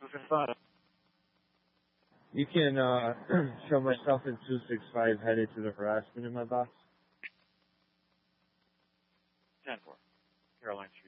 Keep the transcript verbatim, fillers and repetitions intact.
What's your thought? You can uh, show myself in two six five headed to the harassment in my box. ten four. Caroline Street.